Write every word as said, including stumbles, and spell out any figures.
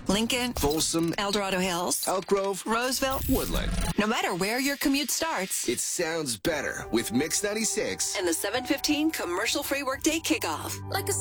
Lincoln, Folsom, El Dorado Hills, Elk Grove, Roseville. Woodland. No matter where your commute starts, It sounds better with Mix ninety-six. and the seven fifteen commercial free workday kickoff. Like a